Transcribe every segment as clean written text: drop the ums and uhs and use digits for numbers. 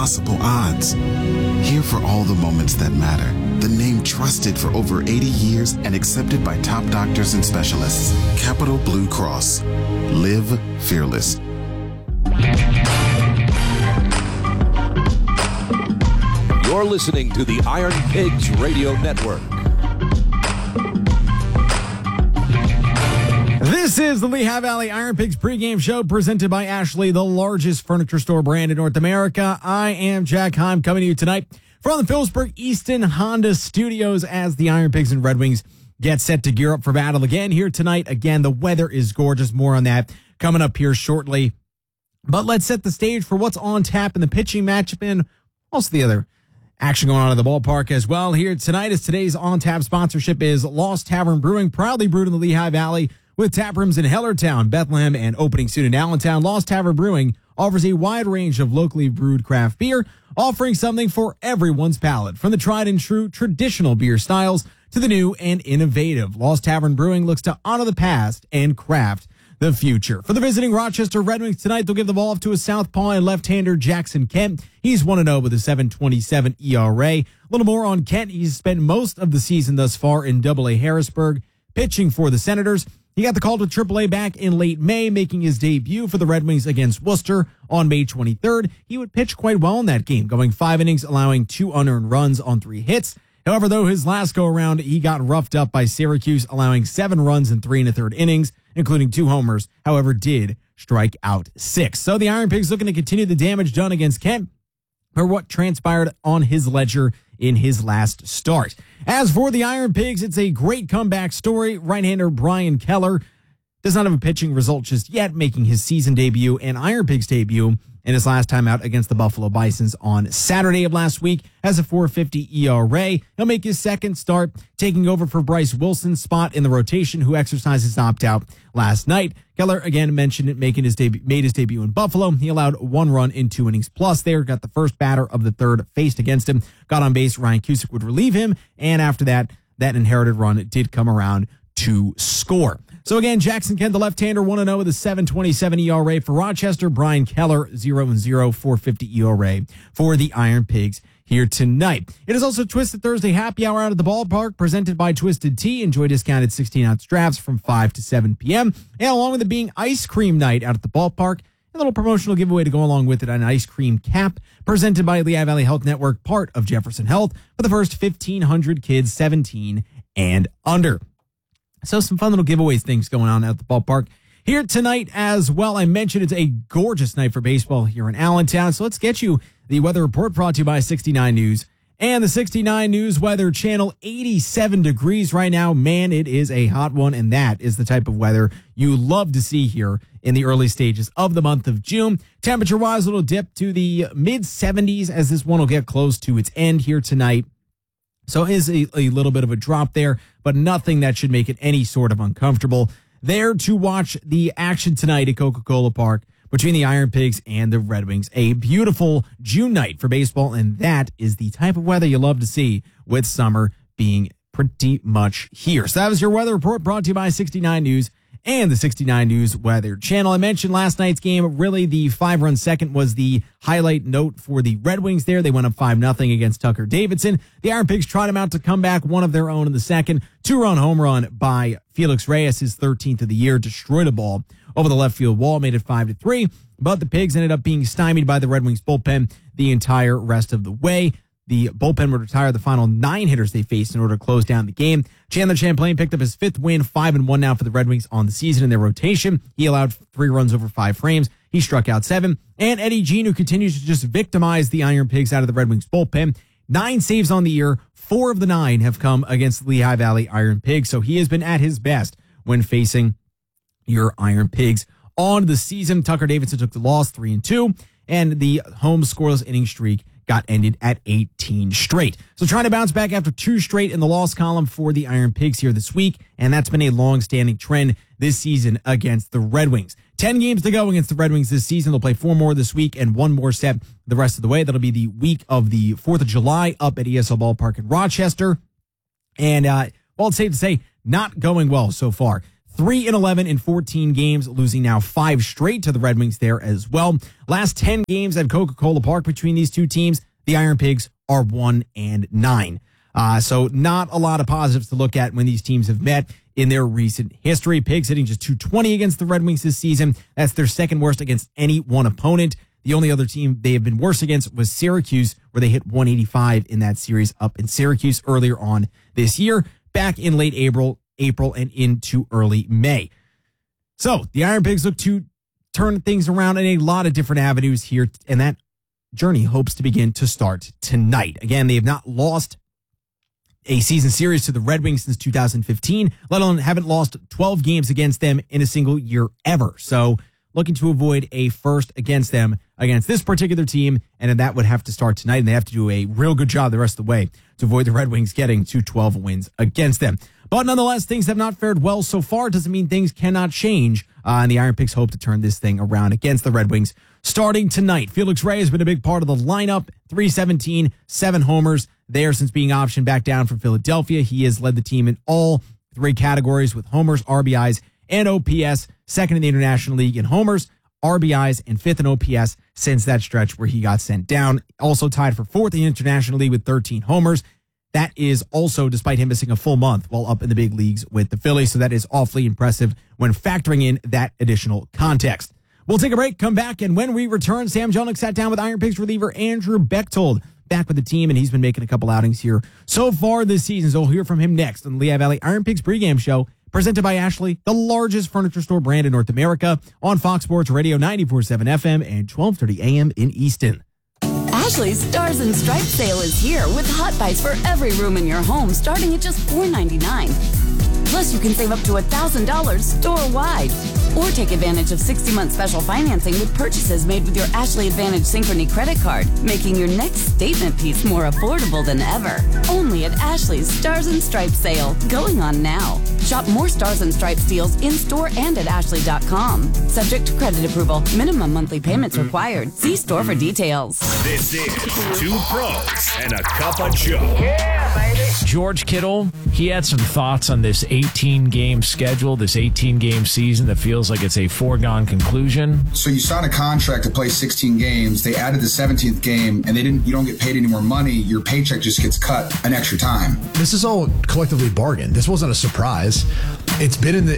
impossible odds. Here for all the moments that matter. The name trusted for over 80 years and accepted by top doctors and specialists. Capital Blue Cross. Live fearless. You're listening to the Iron Pigs Radio Network. This is the Lehigh Valley Iron Pigs pregame show presented by Ashley, the largest furniture store brand in North America. I am Jack Heim coming to you tonight from the Phillipsburg Easton Honda Studios as the Iron Pigs and Red Wings get set to gear up for battle again here tonight. Again, the weather is gorgeous. More on that coming up here shortly. But let's set the stage for what's on tap in the pitching matchup and also the other action going on at the ballpark as well here tonight, as today's on-tap sponsorship is Lost Tavern Brewing, proudly brewed in the Lehigh Valley with tap rooms in Hellertown, Bethlehem, and opening soon in Allentown. Lost Tavern Brewing offers a wide range of locally brewed craft beer, offering something for everyone's palate, from the tried and true traditional beer styles to the new and innovative. Lost Tavern Brewing looks to honor the past and craft the future. For the visiting Rochester Red Wings tonight, they'll give the ball off to a southpaw and left-hander Jackson Kent. He's 1-0 with a 7.27 ERA. A little more on Kent. He's spent most of the season thus far in AA Harrisburg, pitching for the Senators. He got the call to AAA back in late May, making his debut for the Red Wings against Worcester on May 23rd. He would pitch quite well in that game, going 5 innings, allowing 2 unearned runs on 3 hits. However, though, his last go-around, he got roughed up by Syracuse, allowing 7 runs in 3 1/3 innings, including 2 homers, however, did strike out 6. So the Iron Pigs looking to continue the damage done against Kent for what transpired on his ledger in his last start. As for the Iron Pigs, it's a great comeback story. Right-hander Brian Keller does not have a pitching result just yet, making his season debut and Iron Pigs debut in his last time out against the Buffalo Bisons on Saturday of last week has a 4.50 ERA. He'll make his second start, taking over for Bryce Wilson's spot in the rotation, who exercised his opt-out last night. Keller, again, mentioned it, made his debut in Buffalo. He allowed 1 run in 2 innings plus there, got the first batter of the third faced against him, got on base. Ryan Cusick would relieve him, and after that, that inherited run did come around to score. So again, Jackson Kent, the left-hander, 1-0 with a 7.27 ERA for Rochester. Brian Keller, 0-0, 4.50 ERA for the Iron Pigs here tonight. It is also Twisted Thursday Happy Hour out at the ballpark, presented by Twisted Tea. Enjoy discounted 16-ounce drafts from 5 to 7 p.m. And along with it being ice cream night out at the ballpark, a little promotional giveaway to go along with it, an ice cream cap presented by Lehigh Valley Health Network, part of Jefferson Health, for the first 1,500 kids 17 and under. So some fun little giveaways things going on at the ballpark here tonight as well. I mentioned it's a gorgeous night for baseball here in Allentown. So let's get you the weather report brought to you by 69 News and the 69 News Weather Channel. 87 degrees right now. Man, it is a hot one, and that is the type of weather you love to see here in the early stages of the month of June. Temperature-wise, a little dip to the mid-70s as this one will get close to its end here tonight. So it is a little bit of a drop there, but nothing that should make it any sort of uncomfortable. There to watch the action tonight at Coca-Cola Park between the Iron Pigs and the Red Wings. A beautiful June night for baseball, and that is the type of weather you love to see with summer being pretty much here. So that was your weather report brought to you by 69 News and the 69 News Weather Channel. I mentioned last night's game. Really, the 5-run second was the highlight note for the Red Wings there. They went up 5-0 against Tucker Davidson. The Iron Pigs tried him out to come back, one of their own in the second. 2-run home run by Felix Reyes, his 13th of the year, destroyed a ball over the left field wall, made it 5-3. But the Pigs ended up being stymied by the Red Wings bullpen the entire rest of the way. The bullpen would retire the final 9 hitters they faced in order to close down the game. Chandler Champlain picked up his 5th win, 5-1 now for the Red Wings on the season in their rotation. He allowed 3 runs over 5 frames. He struck out 7. And Eddie Jean, who continues to just victimize the Iron Pigs out of the Red Wings bullpen. 9 saves on the year. 4 of the 9 have come against the Lehigh Valley Iron Pigs. So he has been at his best when facing your Iron Pigs on the season. Tucker Davidson took the loss, 3-2. And the home scoreless inning streak got ended at 18 straight. So trying to bounce back after 2 straight in the loss column for the Iron Pigs here this week, and that's been a long-standing trend this season against the Red Wings. 10 games to go against the Red Wings this season. They'll play 4 more this week and 1 more set the rest of the way. That'll be the week of the 4th of July up at ESL Ballpark in Rochester. And, well, it's safe to say, not going well so far. 3-11 in 14 games, losing now 5 straight to the Red Wings there as well. Last 10 games at Coca-Cola Park between these two teams, the Iron Pigs are 1-9. So not a lot of positives to look at when these teams have met in their recent history. Pigs hitting just .220 against the Red Wings this season. That's their second worst against any one opponent. The only other team they have been worse against was Syracuse, where they hit .185 in that series up in Syracuse earlier on this year, back in late April and into early May. So the Iron Pigs look to turn things around in a lot of different avenues here, and that journey hopes to begin to start tonight. Again, they have not lost a season series to the Red Wings since 2015, let alone haven't lost 12 games against them in a single year ever. So looking to avoid a first against them against this particular team, and that would have to start tonight, and they have to do a real good job the rest of the way to avoid the Red Wings getting to 12 wins against them. But nonetheless, things have not fared well so far. It doesn't mean things cannot change, and the Iron Pigs hope to turn this thing around against the Red Wings starting tonight. Felix Ray has been a big part of the lineup, 317, 7 homers there since being optioned back down from Philadelphia. He has led the team in all 3 categories with homers, RBIs, and OPS, second in the International League in homers, RBIs, and 5th in OPS since that stretch where he got sent down. Also tied for 4th in the International League with 13 homers. That is also despite him missing a full month while up in the big leagues with the Phillies. So that is awfully impressive when factoring in that additional context. We'll take a break, come back, and when we return, Sam Jelinek sat down with Iron Pigs reliever Andrew Bechtold back with the team, and he's been making a couple outings here so far this season. So we'll hear from him next on the Lehigh Valley Iron Pigs pregame show, presented by Ashley, the largest furniture store brand in North America, on Fox Sports Radio 94.7 FM and 1230 AM in Easton. Ashley's Stars and Stripes sale is here with hot buys for every room in your home starting at just $4.99. Plus, you can save up to $1,000 store-wide. Or take advantage of 60-month special financing with purchases made with your Ashley Advantage Synchrony credit card, making your next statement piece more affordable than ever. Only at Ashley's Stars and Stripes sale, going on now. Shop more Stars and Stripes deals in-store and at ashley.com. Subject to credit approval. Minimum monthly payments required. See store for details. This is 2 Pros and a Cup of Joe. Yeah, baby. George Kittle, he had some thoughts on this 18-game schedule, this 18-game season that feels like it's a foregone conclusion. So you sign a contract to play 16 games. They added the 17th game, and you don't get paid any more money. Your paycheck just gets cut an extra time. This is all collectively bargained. This wasn't a surprise. It's been in the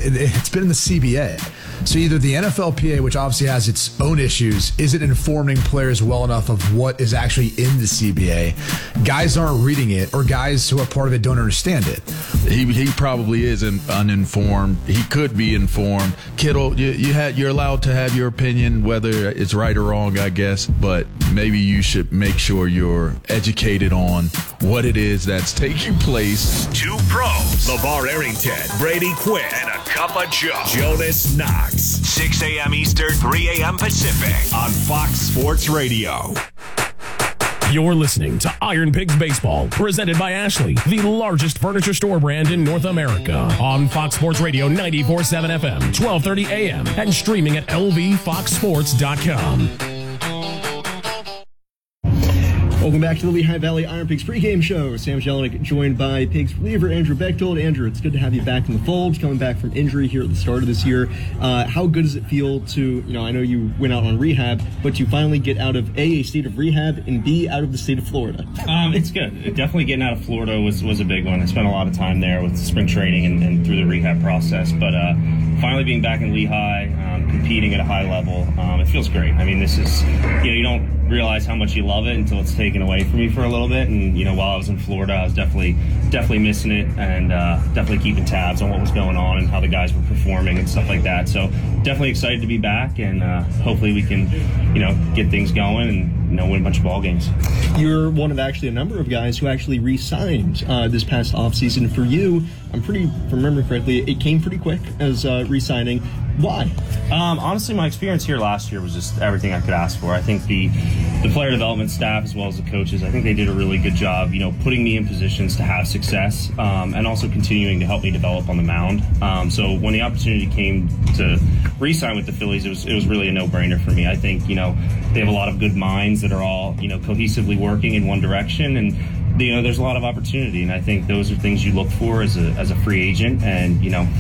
CBA. So either the NFLPA, which obviously has its own issues, isn't informing players well enough of what is actually in the CBA. Guys aren't reading it, or guys who are part of it don't understand it. He probably is uninformed. He could be informed. Kittle, you're allowed to have your opinion, whether it's right or wrong, I guess, but maybe you should make sure you're educated on what it is that's taking place. 2 Pros, LeVar Arrington, Brady Quinn, and a Cup of Joe. Jonas Knox, 6 a.m. Eastern, 3 a.m. Pacific on Fox Sports Radio. You're listening to Iron Pigs Baseball, presented by Ashley, the largest furniture store brand in North America, on Fox Sports Radio 94.7 FM, 1230 AM, and streaming at lvfoxsports.com. Welcome back to the Lehigh Valley Iron Pigs pregame show. Sam Jelinek joined by Pigs reliever Andrew Bechtold. Andrew, it's good to have you back in the fold, coming back from injury here at the start of this year. How good does it feel to, I know you went out on rehab, but you finally get out of a state of rehab and B, out of the state of Florida? It's good. Definitely getting out of Florida was a big one. I spent a lot of time there with spring training and through the rehab process, but finally being back in Lehigh, competing at a high level, it feels great. I mean, this is, you don't realize how much you love it until it's taken away from you for a little bit. And while I was in Florida, I was definitely missing it, and definitely keeping tabs on what was going on and how the guys were performing and stuff like that. So definitely excited to be back, and hopefully we can get things going and win a bunch of ball games. You're one of actually a number of guys who actually re-signed this past offseason. For you, if I remember correctly, it came pretty quick as re-signing. Why? Honestly, my experience here last year was just everything I could ask for. I think the player development staff, as well as the coaches, I think they did a really good job, putting me in positions to have success, and also continuing to help me develop on the mound. So when the opportunity came to re-sign with the Phillies, it was really a no-brainer for me. I think, they have a lot of good minds that are all, cohesively working in one direction, and there's a lot of opportunity, and I think those are things you look for as a free agent. And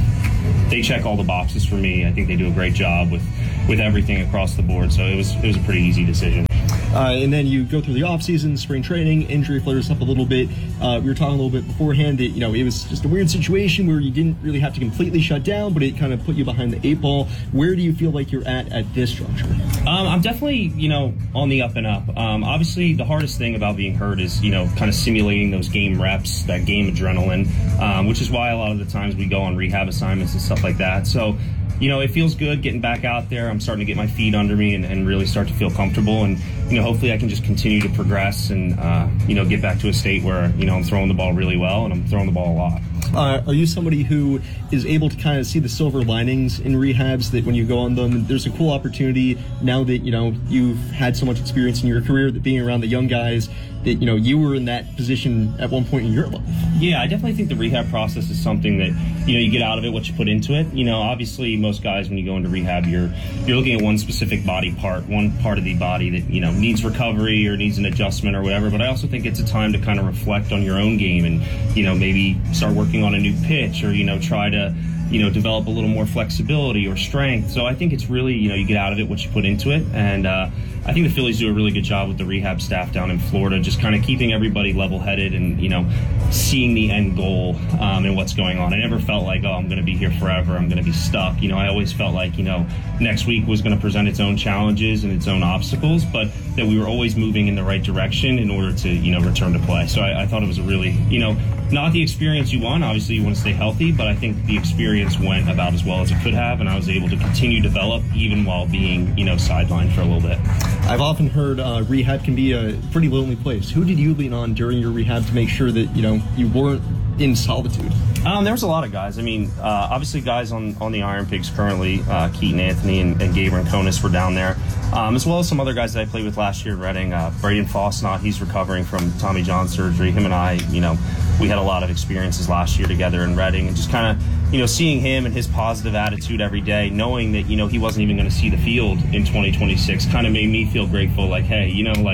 they check all the boxes for me. I think they do a great job with everything across the board. So it was a pretty easy decision. And then you go through the offseason, spring training, injury flares up a little bit. We were talking a little bit beforehand that, it was just a weird situation where you didn't really have to completely shut down, but it kind of put you behind the 8 ball. Where do you feel like you're at this juncture? I'm definitely, on the up and up. Obviously, the hardest thing about being hurt is, kind of simulating those game reps, that game adrenaline, which is why a lot of the times we go on rehab assignments and stuff like that. So, it feels good getting back out there. I'm starting to get my feet under me and really start to feel comfortable. And, hopefully I can just continue to progress and, get back to a state where, I'm throwing the ball really well and I'm throwing the ball a lot. Are you somebody who is able to kind of see the silver linings in rehabs, that when you go on them, there's a cool opportunity now that, you've had so much experience in your career, that being around the young guys, that, you were in that position at one point in your life? Yeah, I definitely think the rehab process is something that, you get out of it what you put into it. Obviously most guys, when you go into rehab, you're looking at one specific body part, one part of the body that, needs recovery or needs an adjustment or whatever. But I also think it's a time to kind of reflect on your own game and, maybe start working on a new pitch or, try to, develop a little more flexibility or strength. So I think it's really, you get out of it what you put into it. And I think the Phillies do a really good job with the rehab staff down in Florida, just kind of keeping everybody level-headed and, seeing the end goal and what's going on. I never felt like, I'm going to be here forever, I'm going to be stuck. I always felt like, next week was going to present its own challenges and its own obstacles, but that we were always moving in the right direction in order to, return to play. So I thought it was a really, not the experience you want. Obviously, you want to stay healthy, but I think the experience went about as well as it could have, and I was able to continue to develop even while being, sidelined for a little bit. I've often heard rehab can be a pretty lonely place. Who did you lean on during your rehab to make sure that, you weren't in solitude? There was a lot of guys. I mean, obviously guys on the Iron Pigs currently, Keaton Anthony and Gabe Rinconis were down there, as well as some other guys that I played with last year in Reading. Braden Fosnot, he's recovering from Tommy John surgery. Him and I, we had a lot of experiences last year together in Reading, and just kind of, seeing him and his positive attitude every day, knowing that, he wasn't even going to see the field in 2026 kind of made me feel grateful. Like, hey,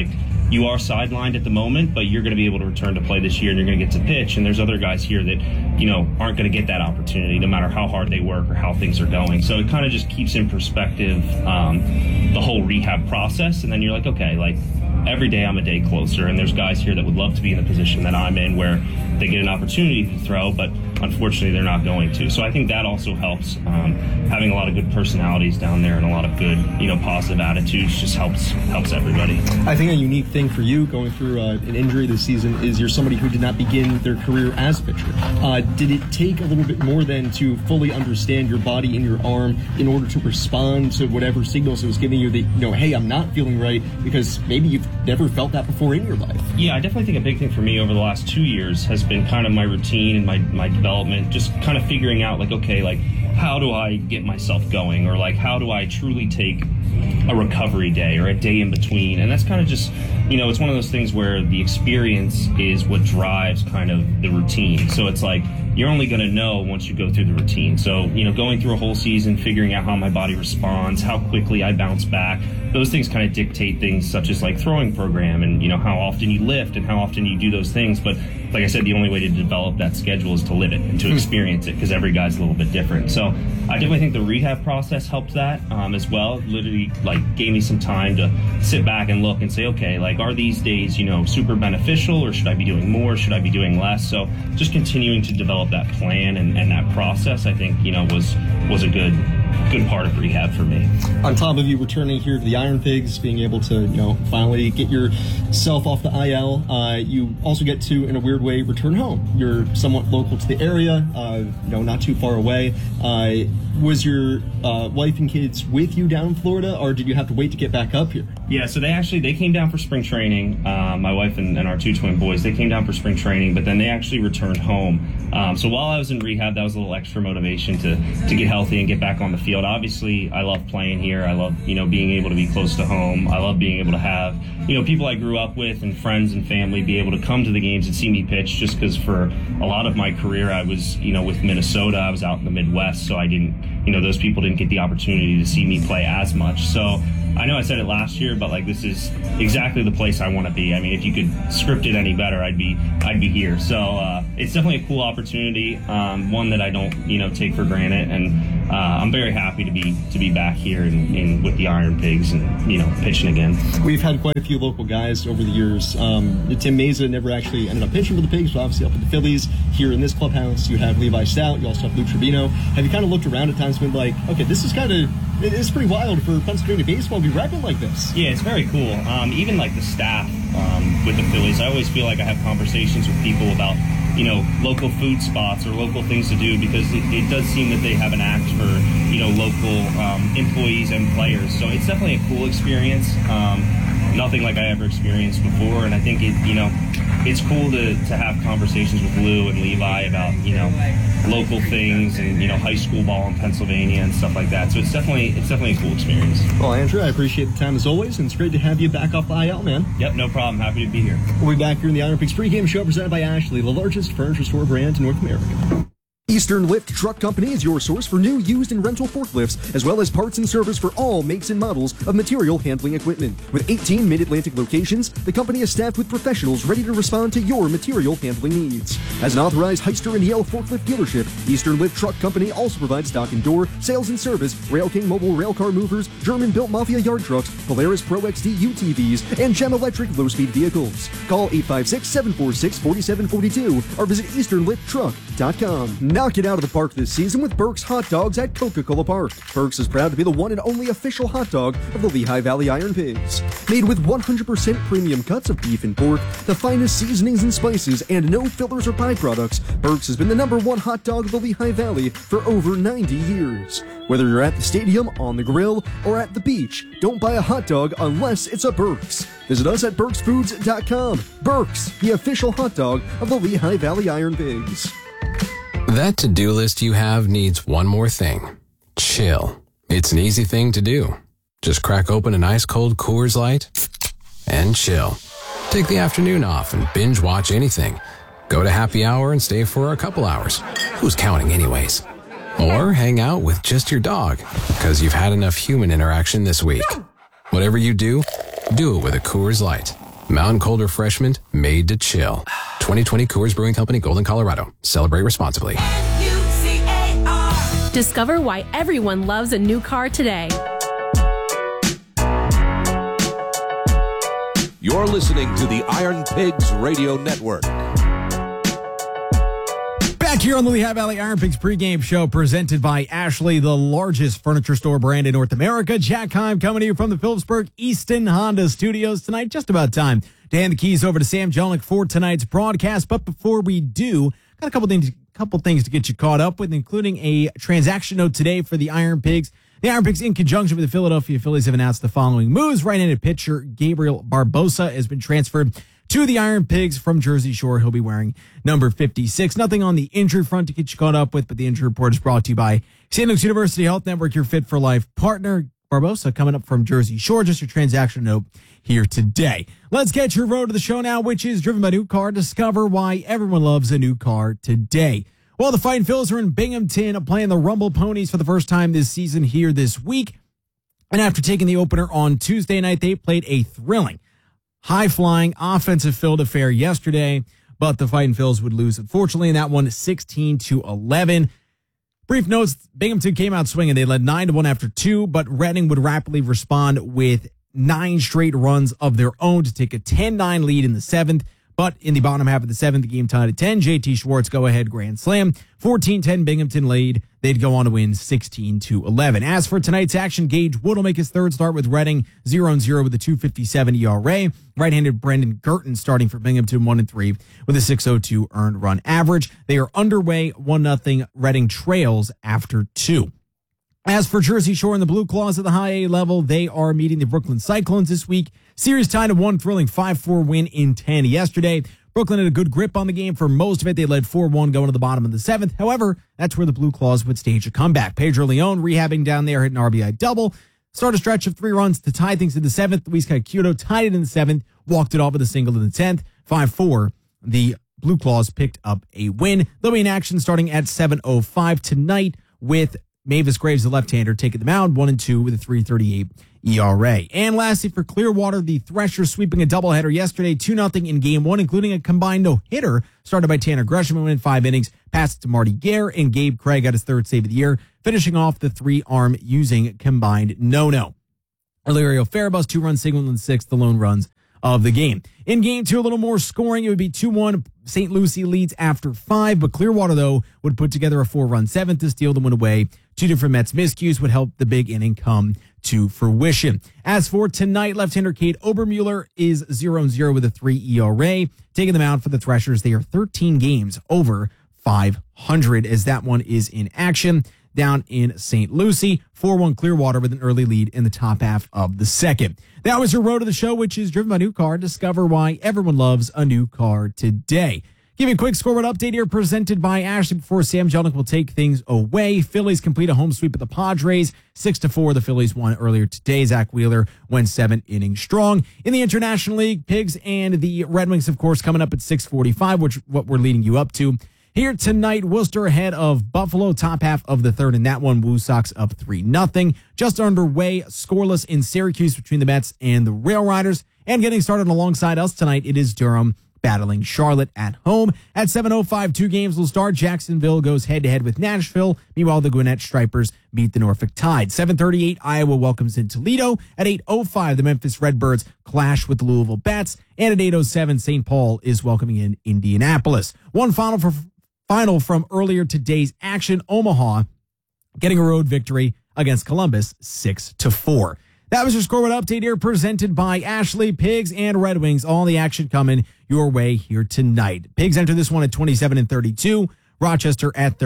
you are sidelined at the moment, but you're going to be able to return to play this year and you're going to get to pitch. And there's other guys here that, aren't going to get that opportunity no matter how hard they work or how things are going. So it kind of just keeps in perspective the whole rehab process. And then you're like, okay, every day I'm a day closer. And there's guys here that would love to be in the position that I'm in where they get an opportunity to throw, but unfortunately they're not going to. So I think that also helps. Having a lot of good personalities down there and a lot of good, positive attitudes just helps everybody. I think a unique thing for you going through an injury this season is you're somebody who did not begin their career as a pitcher. Did it take a little bit more than to fully understand your body and your arm in order to respond to whatever signals it was giving you that, hey, I'm not feeling right, because maybe you've never felt that before in your life? Yeah, I definitely think a big thing for me over the last 2 years has been kind of my routine and my development, just kind of figuring out how do I get myself going, or how do I truly take a recovery day or a day in between. And that's kind of just, it's one of those things where the experience is what drives kind of the routine. So it's you're only going to know once you go through the routine. So, going through a whole season, figuring out how my body responds, how quickly I bounce back, those things kind of dictate things such as throwing program and, how often you lift and how often you do those things. But like I said, the only way to develop that schedule is to live it and to experience it, because every guy's a little bit different. So I definitely think the rehab process helped that as well. Literally gave me some time to sit back and look and say, okay, are these days, super beneficial, or should I be doing more? Should I be doing less? So just continuing to develop that plan and that process, I think, was a good part of rehab for me. On top of you returning here to the Iron Pigs, being able to, finally get yourself off the IL, you also get to, in a weird way, return home. You're somewhat local to the area, not too far away. Was your wife and kids with you down in Florida, or did you have to wait to get back up here? Yeah, so they came down for spring training. My wife and our 2 twin boys, they came down for spring training, but then they actually returned home. So while I was in rehab, that was a little extra motivation to get healthy and get back on the field. Obviously, I love playing here. I love, being able to be close to home. I love being able to have, people I grew grew up with and friends and family be able to come to the games and see me pitch, just because for a lot of my career I was, with Minnesota, I was out in the Midwest, so I didn't, those people didn't get the opportunity to see me play as much. So I know I said it last year, but this is exactly the place I want to be. I mean, if you could script it any better, I'd be here. So it's definitely a cool opportunity, one that I don't take for granted, and I'm very happy to be back here and with the Iron Pigs and pitching again. We've had quite a few local guys over the years. Tim Meza never actually ended up pitching for the Pigs, but obviously up at the Phillies. Here in this clubhouse, you have Levi Stout. You also have Lou Trevino. Have you kind of looked around at times and been like, okay, this is it's pretty wild for Pennsylvania baseball to be rapping like this? Yeah, it's very cool. Even the staff with the Phillies, I always feel like I have conversations with people about local food spots or local things to do, because it does seem that they have an act for local employees and players. So it's definitely a cool experience. Nothing like I ever experienced before, and I think it's cool to have conversations with Lou and Levi about local things and high school ball in Pennsylvania and stuff like that. So it's definitely a cool experience. Well, Andrew, I appreciate the time as always, and it's great to have you back off the IL, man. Yep, no problem. Happy to be here. We'll be back here in the Iron Pigs pregame show presented by Ashley, the largest furniture store brand in North America. Eastern Lift Truck Company is your source for new, used, and rental forklifts, as well as parts and service for all makes and models of material handling equipment. With 18 Mid-Atlantic locations, the company is staffed with professionals ready to respond to your material handling needs. As an authorized Hyster and Yale forklift dealership, Eastern Lift Truck Company also provides stock and door, sales and service, Rail King mobile railcar movers, German-built Mafia yard trucks, Polaris Pro XD UTVs, and Gem Electric low-speed vehicles. Call 856-746-4742 or visit EasternLiftTruck.com. Knock it out of the park this season with Burke's Hot Dogs at Coca-Cola Park. Burke's is proud to be the one and only official hot dog of the Lehigh Valley Iron Pigs. Made with 100% premium cuts of beef and pork, the finest seasonings and spices, and no fillers or byproducts, Burke's has been the #1 hot dog of the Lehigh Valley for over 90 years. Whether you're at the stadium, on the grill, or at the beach, don't buy a hot dog unless it's a Burke's. Visit us at Burke'sFoods.com. Burke's, the official hot dog of the Lehigh Valley Iron Pigs. That to-do list you have needs one more thing. Chill. It's an easy thing to do. Just crack open an ice-cold Coors Light and chill. Take the afternoon off and binge watch anything. Go to happy hour and stay for a couple hours. Who's counting anyways? Or hang out with just your dog, because you've had enough human interaction this week. Whatever you do it with a Coors Light. Mountain Cold Refreshment made to chill. 2020 Coors Brewing Company, Golden, Colorado. Celebrate responsibly. Discover why everyone loves a new car today. You're listening to the Iron Pigs Radio Network. Back here on the Lehigh Valley Iron Pigs pregame show presented by Ashley, the largest furniture store brand in North America. Jack Heim coming to you from the Phillipsburg Easton Honda Studios tonight. Just about time to hand the keys over to Sam Jelinek for tonight's broadcast. But before we do, got a couple things to get you caught up with, including a transaction note today for the Iron Pigs. The Iron Pigs, in conjunction with the Philadelphia Phillies, have announced the following moves. Right-handed pitcher Gabriel Barbosa has been transferred to the Iron Pigs from Jersey Shore. He'll be wearing number 56. Nothing on the injury front to get you caught up with, but the injury report is brought to you by St. Luke's University Health Network, your Fit for Life partner. Barbosa coming up from Jersey Shore. Just your transaction note here today. Let's get your road to the show now, which is driven by New Car. Discover why everyone loves a new car today. Well, the Fighting Phils are in Binghamton playing the Rumble Ponies for the first time this season here this week. And after taking the opener on Tuesday night, they played a thrilling, high-flying, offensive-filled affair yesterday, but the Fighting Phils would lose, unfortunately, in that one 16-11. Brief notes, Binghamton came out swinging. They led 9-1 after 2, but Reading would rapidly respond with 9 straight runs of their own to take a 10-9 lead in the 7th. But in the bottom half of the 7th, the game tied at 10. JT Schwartz go-ahead grand slam. 14-10 Binghamton lead. They'd go on to win 16-11. As for tonight's action, Gage Wood will make his third start with Reading, 0-0 with a 2.57 ERA. Right-handed Brendan Girton starting for Binghamton, 1-3 with a 6.02 earned run average. They are underway, 1-0. Reading trails after 2. As for Jersey Shore and the Blue Claws at the high A level, they are meeting the Brooklyn Cyclones this week. Series tied at 1, thrilling 5-4 win in 10 yesterday. Brooklyn had a good grip on the game for most of it. They led 4-1 going to the bottom of the 7th. However, that's where the Blue Claws would stage a comeback. Pedro Leon rehabbing down there, hit an RBI double. Start a stretch of 3 runs to tie things in the 7th. Luis Caicedo tied it in the 7th, walked it off with a single in the 10th. 5-4, the Blue Claws picked up a win. They'll be in action starting at 7:05 tonight with Mavis Graves, the left-hander, taking the mound 1-2 with a 3.38 ERA. And lastly, for Clearwater, the Threshers sweeping a doubleheader yesterday, 2-0 in Game 1, including a combined no-hitter started by Tanner Gresham and went in 5 innings, passed to Marty Gare, and Gabe Craig got his 3rd save of the year, finishing off the 3-arm using combined no-no. Illyrio Faribault, 2-run single in the 6th, the lone runs of the game. In Game 2, a little more scoring. It would be 2-1. St. Lucie leads after 5, but Clearwater, though, would put together a 4-run 7th to steal the win away. 2 different Mets miscues would help the big inning come to fruition. As for tonight, left-hander Kate Obermuller is 0-0 with a 3 ERA. Taking them out for the Threshers, they are 13 games over 500 as that one is in action down in St. Lucie. 4-1 Clearwater with an early lead in the top half of the 2nd. That was your road to the show, which is driven by New Car. Discover why everyone loves a new car today. Give you a quick scoreboard update here presented by Ashley before Sam Jelnick will take things away. Phillies complete a home sweep of the Padres. 6-4, the Phillies won earlier today. Zach Wheeler went 7 innings strong. In the International League, Pigs and the Red Wings, of course, coming up at 6:45, which what we're leading you up to. Here tonight, Worcester ahead of Buffalo, top half of the 3rd, and that one, Woo Sox up 3-0. Just underway, scoreless in Syracuse between the Mets and the Rail Riders. And getting started alongside us tonight, it is Durham battling Charlotte at home. At 7:05, 2 games will start. Jacksonville goes head-to-head with Nashville. Meanwhile, the Gwinnett Stripers beat the Norfolk Tide. 7:38, Iowa welcomes in Toledo. At 8:05, the Memphis Redbirds clash with the Louisville Bats. And at 8:07, St. Paul is welcoming in Indianapolis. One final from earlier today's action, Omaha getting a road victory against Columbus, 6-4. That was your scoreboard update here presented by Ashley. Pigs and Red Wings, all the action coming your way here tonight. Pigs enter this one at 27-32, Rochester at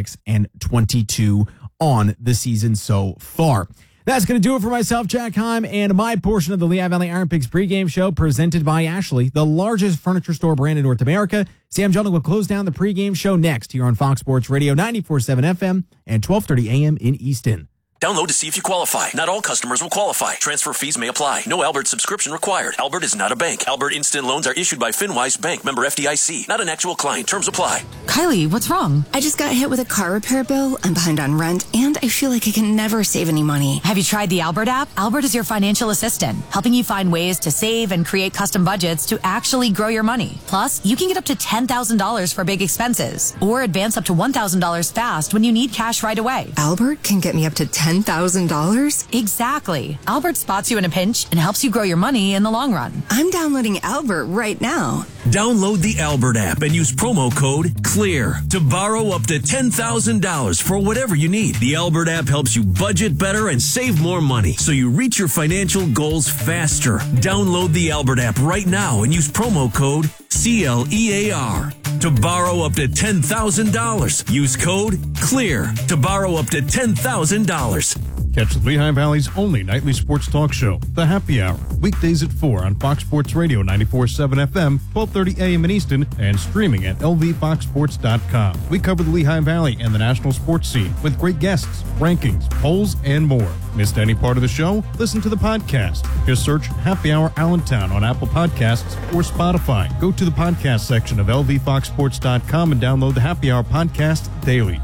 36-22 on the season so far. That's going to do it for myself, Jack Heim, and my portion of the Lehigh Valley Iron Pigs pregame show presented by Ashley, the largest furniture store brand in North America. Sam Jelnick will close down the pregame show next here on Fox Sports Radio 94.7 FM and 12:30 a.m. in Easton. Download to see if you qualify. Not all customers will qualify. Transfer fees may apply. No Albert subscription required. Albert is not a bank. Albert Instant Loans are issued by FinWise Bank, member FDIC. Not an actual client. Terms apply. Kylie, what's wrong? I just got hit with a car repair bill. I'm behind on rent, and I feel like I can never save any money. Have you tried the Albert app? Albert is your financial assistant, helping you find ways to save and create custom budgets to actually grow your money. Plus, you can get up to $10,000 for big expenses, or advance up to $1,000 fast when you need cash right away. Albert can get me up to $10,000? Exactly. Albert spots you in a pinch and helps you grow your money in the long run. I'm downloading Albert right now. Download the Albert app and use promo code CLEAR to borrow up to $10,000 for whatever you need. The Albert app helps you budget better and save more money so you reach your financial goals faster. Download the Albert app right now and use promo code CLEAR to borrow up to $10,000. Use code CLEAR to borrow up to $10,000. Catch the Lehigh Valley's only nightly sports talk show, The Happy Hour, weekdays at 4 on Fox Sports Radio 94.7 FM, 12:30 a.m. in Easton, and streaming at lvfoxsports.com. We cover the Lehigh Valley and the national sports scene with great guests, rankings, polls, and more. Missed any part of the show? Listen to the podcast. Just search Happy Hour Allentown on Apple Podcasts or Spotify. Go to the podcast section of lvfoxsports.com and download the Happy Hour podcast daily.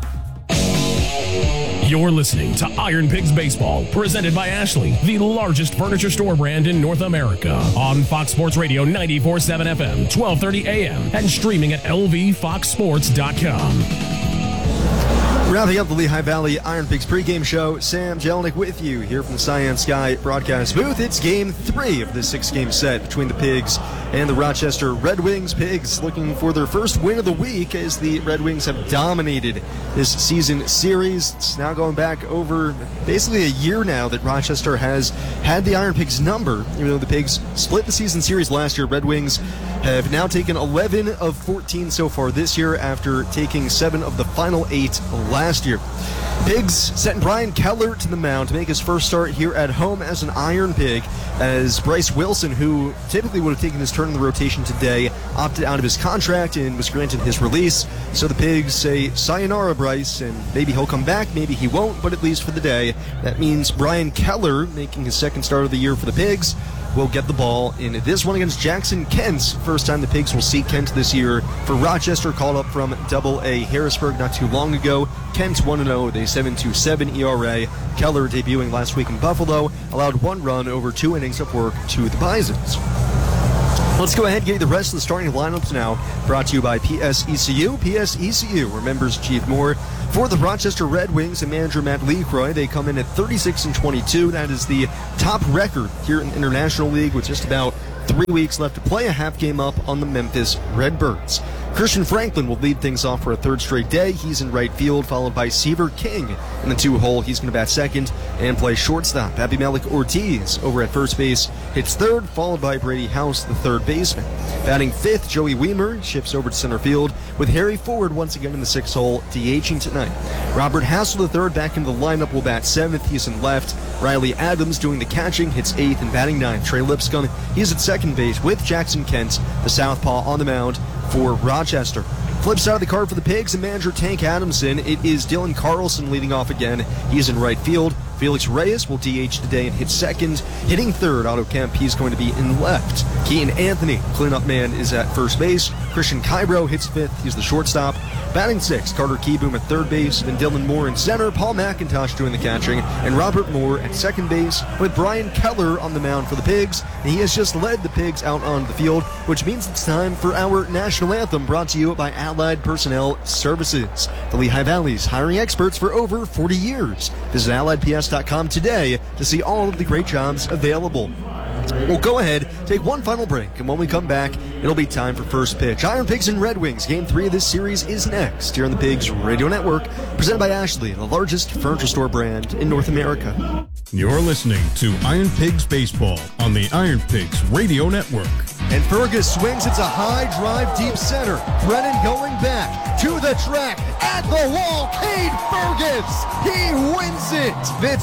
You're listening to Iron Pigs Baseball, presented by Ashley, the largest furniture store brand in North America. On Fox Sports Radio 94.7 FM, 12:30 a.m. and streaming at lvfoxsports.com. Rounding up the Lehigh Valley Iron Pigs pregame show, Sam Jelnick with you here from the Cyan Sky broadcast booth. It's Game 3 of the 6-game set between the Pigs and the Rochester Red Wings. Pigs looking for their first win of the week as the Red Wings have dominated this season series. It's now going back over basically a year now that Rochester has had the Iron Pigs number. Even though the Pigs split the season series last year, Red Wings have now taken 11 of 14 so far this year after taking 7 of the final 8 last year. Pigs sent Brian Keller to the mound to make his first start here at home as an Iron Pig, as Bryce Wilson, who typically would have taken his turn in the rotation today, opted out of his contract and was granted his release. So the Pigs say, sayonara, Bryce, and maybe he'll come back, maybe he won't, but at least for the day, that means Brian Keller, making his second start of the year for the Pigs, will get the ball in this one against Jackson Kent. First time the Pigs will see Kent this year for Rochester, called up from Double-A Harrisburg not too long ago. Kent 1-0 with a 7.27 ERA. Keller, debuting last week in Buffalo, allowed one run over 2 innings of work to the Bisons. Let's go ahead and get the rest of the starting lineups now. Brought to you by PSECU. PSECU remembers Chief Moore. For the Rochester Red Wings and manager Matt Lecroy, they come in at 36-22. That is the top record here in the International League, with just about 3 weeks left to play, a half game up on the Memphis Redbirds. Christian Franklin will lead things off for a third straight day. He's in right field, followed by Seaver King in the 2-hole. He's going to bat second and play shortstop. Abimelech Ortiz over at first base hits third, followed by Brady House, the third baseman. Batting fifth, Joey Weimer shifts over to center field, with Harry Ford once again in the 6-hole, DHing tonight. Robert Hassel III back into the lineup will bat seventh. He's in left. Riley Adams doing the catching, hits eighth, and batting ninth. Trey Lipscomb, he's at second base with Jackson Kent, the southpaw, on the mound for Rochester. Flip side of the card for the Pigs and manager Tank Adamson. It is Dylan Carlson leading off again. He's in right field. Felix Reyes will DH today and hit second. Hitting third, Otto Kemp, he's going to be in left. Keaton Anthony, cleanup man, is at first base. Christian Cairo hits fifth. He's the shortstop. Batting sixth, Carter Keyboom at third base. Then Dylan Moore in center. Paul McIntosh doing the catching. And Robert Moore at second base, with Brian Keller on the mound for the Pigs. And he has just led the Pigs out onto the field, which means it's time for our national anthem, brought to you by Allied Personnel Services, the Lehigh Valley's hiring experts for over 40 years. Visit AlliedPS.com today to see all of the great jobs available. We'll go ahead, take one final break, and when we come back, it'll be time for first pitch. Iron Pigs and Red Wings, Game 3 of this series is next here on the Pigs Radio Network, presented by Ashley, the largest furniture store brand in North America. You're listening to Iron Pigs Baseball on the Iron Pigs Radio Network. And Fergus swings. It's a high drive deep center. Brennan going back to the track, at the wall. Cade Fergus, he wins it. It's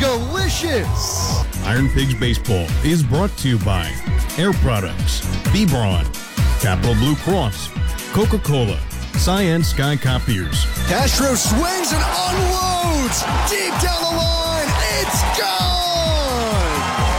Fergalicious. Iron Pigs Baseball is brought to you by Air Products, B-Braun, Capital Blue Cross, Coca-Cola, Cyan Sky Copiers. Castro swings and unloads deep down the line. It's gone.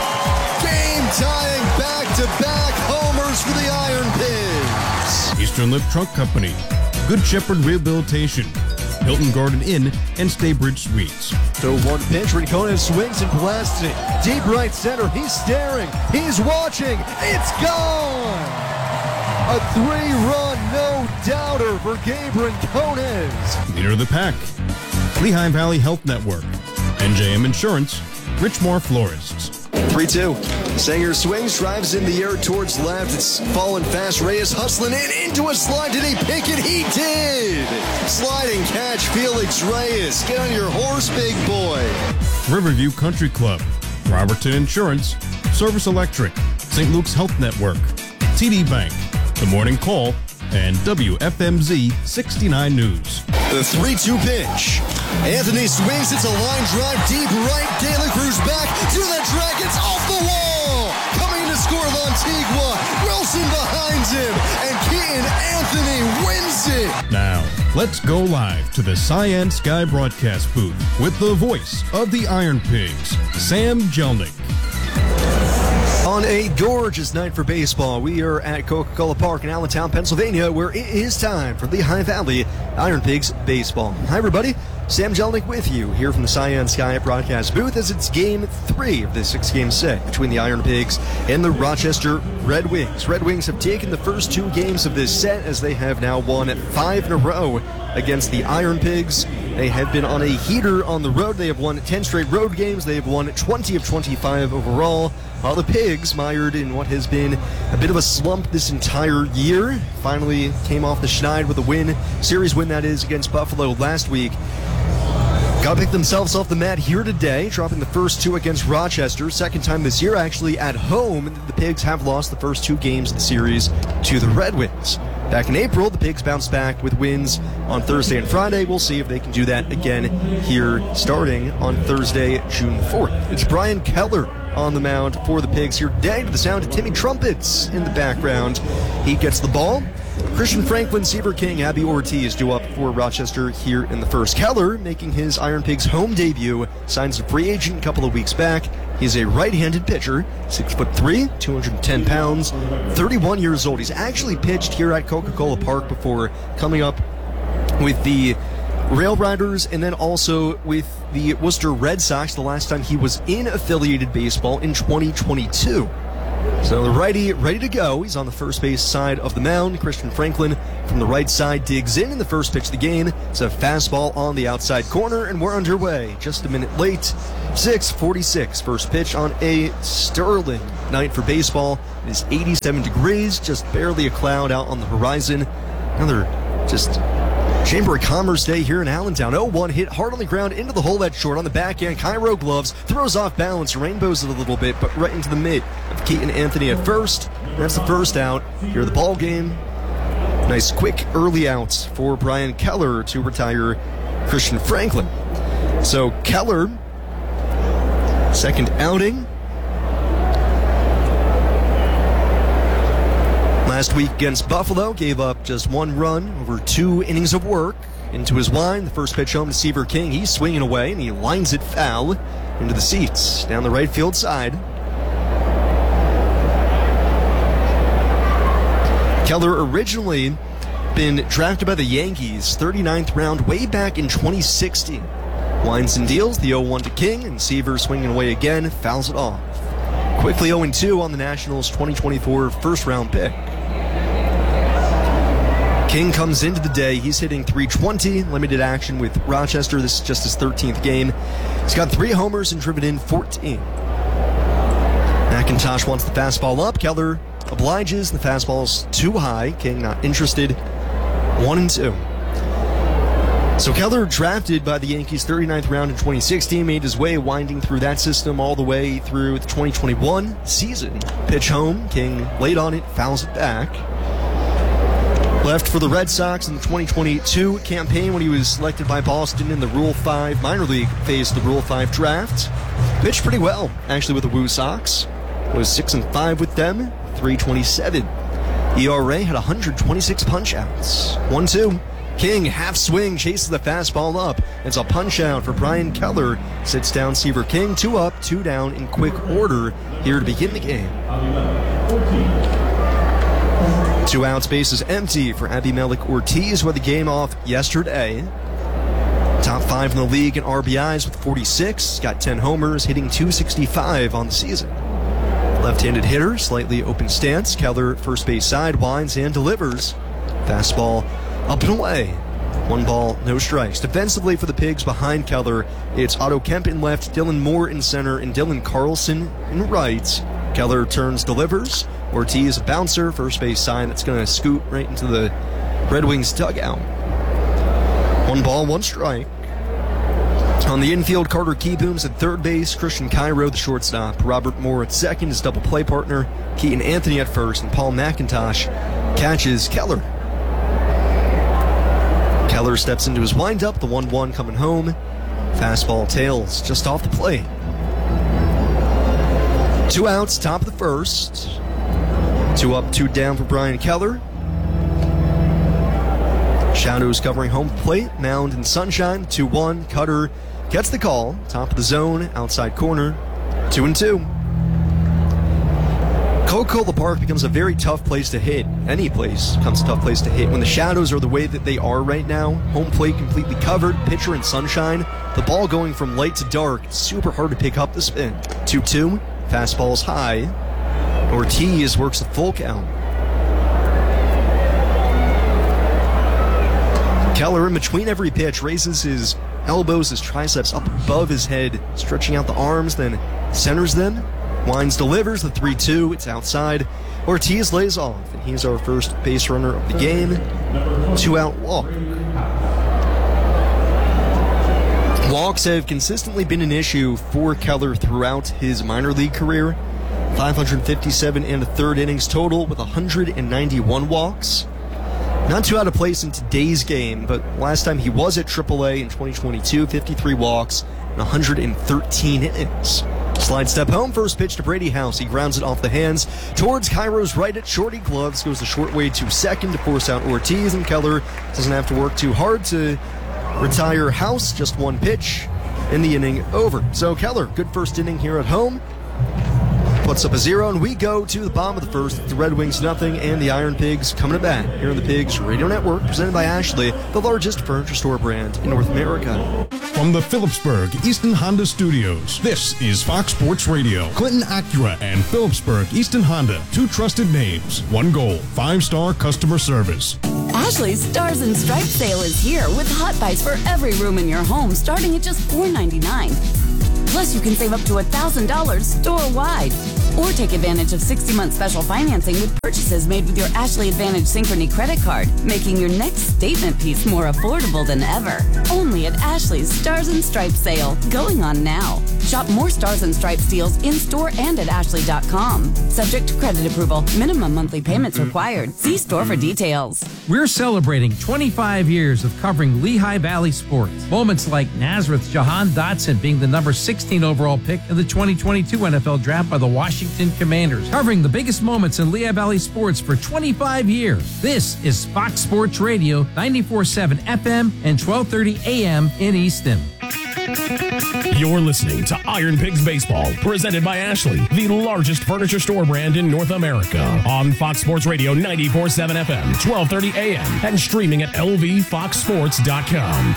Game tying back-to-back homers for the Iron Pigs. Eastern Lip Truck Company, Good Shepherd Rehabilitation, Hilton Garden Inn, and Staybridge Suites. So one pitch, Rincon swings and blasts it. Deep right center, he's staring, he's watching, it's gone! A 3-run no-doubter for Gabe Rincones. Leader of the pack, Lehigh Valley Health Network, NJM Insurance, Richmore Florists. 3-2. Sanger swings, drives in the air towards left. It's falling fast. Reyes hustling into a slide. Did he pick it? He did! Sliding catch, Felix Reyes. Get on your horse, big boy. Riverview Country Club, Robertson Insurance, Service Electric, St. Luke's Health Network, TD Bank, The Morning Call, and WFMZ 69 News. The 3-2 pitch. Anthony swings. It's a line drive deep right. De La Cruz back to the track. It's off the wall. Coming to score, Lantigua. Wilson behind him. And Keaton Anthony wins it. Now, let's go live to the Cyan Sky broadcast booth with the voice of the Iron Pigs, Sam Jelnick. On a gorgeous night for baseball, we are at Coca-Cola Park in Allentown, Pennsylvania, where it is time for Lehigh Valley Iron Pigs baseball. Hi, everybody. Sam Jelnick with you here from the Cyan Sky broadcast booth as it's Game 3 of the 6-game set between the Iron Pigs and the Rochester Red Wings. Red Wings have taken the first 2 games of this set as they have now won 5 in a row against the Iron Pigs. They have been on a heater on the road. They have won 10 straight road games. They have won 20 of 25 overall, while the Pigs, mired in what has been a bit of a slump this entire year, finally came off the schneid with a win, series win that is, against Buffalo last week. Got to pick themselves off the mat here today, dropping the first two against Rochester. Second time this year, actually, at home. The Pigs have lost the first two games of the series to the Red Wings. Back in April, the Pigs bounced back with wins on Thursday and Friday. We'll see if they can do that again here starting on Thursday, June 4th. It's Brian Keller on the mound for the Pigs here today to the sound of Timmy trumpets in the background. He gets the ball. Christian Franklin, Seaver King, Abby Ortiz due up for Rochester here in the first. Keller making his Iron Pigs home debut, signs a free agent a couple of weeks back. He's a right-handed pitcher, 6'3", 210 pounds, 31 years old. He's actually pitched here at Coca-Cola Park before, coming up with the Rail Riders and then also with the Worcester Red Sox the last time he was in affiliated baseball in 2022. So the righty ready to go. He's on the first base side of the mound. Christian Franklin from the right side digs in the first pitch of the game. It's a fastball on the outside corner, and we're underway. Just a minute late. 6:46. First pitch on a sterling night for baseball. It is 87 degrees, just barely a cloud out on the horizon. Another just Chamber of Commerce day here in Allentown. 0-1 hit hard on the ground into the hole that's short on the backhand. Cairo gloves, throws off balance, rainbows it a little bit, but right into the mitt of Keaton Anthony at first. That's the first out here of the ball game. Nice quick early out for Brian Keller to retire Christian Franklin. So Keller, second outing. Last week against Buffalo, gave up just one run over 2 innings of work. Into his line, the first pitch home to Seaver King. He's swinging away, and he lines it foul into the seats down the right field side. Keller originally been drafted by the Yankees, 39th round, way back in 2016. Winds and deals, the 0-1 to King, and Seaver swinging away again, fouls it off. Quickly 0-2 on the Nationals' 2024 first-round pick. King comes into the day. He's hitting .320, limited action with Rochester. This is just his 13th game. He's got 3 homers and driven in 14. McIntosh wants the fastball up. Keller obliges. The fastball's too high. King not interested. 1-2. So Keller, drafted by the Yankees 39th round in 2016, made his way winding through that system all the way through the 2021 season. Pitch home. King laid on it, fouls it back. Left for the Red Sox in the 2022 campaign when he was selected by Boston in the Rule 5 minor league phase of the Rule 5 draft. Pitched pretty well, actually, with the Woo Sox. Was 6-5 with them, .327. ERA had 126 punch-outs. 1-2. King, half swing, chases the fastball up. It's a punch-out for Brian Keller. Sits down Seaver King, 2 up, 2 down in quick order here to begin the game. 2 outs, bases empty for Abimelech Ortiz, who had the game off yesterday. Top 5 in the league in RBIs with 46. Got 10 homers, hitting .265 on the season. Left-handed hitter, slightly open stance. Keller, first base side, winds and delivers. Fastball up and away. 1 ball, no strikes. Defensively for the Pigs behind Keller, it's Otto Kemp in left, Dylan Moore in center, and Dylan Carlson in right. Keller turns, delivers. Ortiz, a bouncer, first base side. That's going to scoot right into the Red Wings dugout. 1 ball, 1 strike. On the infield, Carter Keebooms at third base. Christian Cairo, the shortstop. Robert Moore at second, his double play partner. Keaton Anthony at first, and Paul McIntosh catches Keller. Keller steps into his windup. The 1-1 coming home. Fastball tails just off the plate. 2 outs, top of the first. 2 up, 2 down for Brian Keller. Shadows covering home plate. Mound and sunshine. 2-1. Cutter gets the call. Top of the zone. Outside corner. 2-2. Coca-Cola Park becomes a very tough place to hit. Any place becomes a tough place to hit. When the shadows are the way that they are right now, home plate completely covered, pitcher and sunshine, the ball going from light to dark, it's super hard to pick up the spin. 2-2. Fastball's high. Ortiz works a full count. Keller, in between every pitch, raises his elbows, his triceps up above his head, stretching out the arms, then centers them. Winds, delivers the 3-2. It's outside. Ortiz lays off, and he's our first base runner of the game. 2-out walk. Walks have consistently been an issue for Keller throughout his minor league career. 557 and a third innings total with 191 walks. Not too out of place in today's game, but last time he was at AAA in 2022, 53 walks and 113 innings. Slide step home, first pitch to Brady House. He grounds it off the hands towards Cairo's right at short. He gloves, goes the short way to second to force out Ortiz, and Keller doesn't have to work too hard to retire House. Just one pitch in the inning over. So Keller, good first inning here at home. Puts up a 0, and we go to the bottom of the first. The Red Wings nothing, and the Iron Pigs coming to bat here on the Pigs Radio Network, presented by Ashley, the largest furniture store brand in North America. From the Phillipsburg Easton Honda Studios, this is Fox Sports Radio. Clinton Acura and Phillipsburg Easton Honda, 2 trusted names, 1 goal, 5-star customer service. Ashley's Stars and Stripes sale is here with hot buys for every room in your home starting at just $4.99. Plus, you can save up to $1,000 store-wide. Or take advantage of 60-month special financing with purchases made with your Ashley Advantage Synchrony credit card, making your next statement piece more affordable than ever. Only at Ashley's Stars and Stripes sale, going on now. Shop more Stars and Stripes deals in-store and at ashley.com. Subject to credit approval. Minimum monthly payments required. See store for details. We're celebrating 25 years of covering Lehigh Valley sports. Moments like Nazareth Jahan Dotson being the number 16 overall pick in the 2022 NFL Draft by the Washington Commanders, covering the biggest moments in Lehigh Valley sports for 25 years. This is Fox Sports Radio, 94.7 FM and 12:30 AM in Easton. You're listening to Iron Pigs Baseball, presented by Ashley, the largest furniture store brand in North America. On Fox Sports Radio 94.7 FM, 12:30 AM, and streaming at lvfoxsports.com.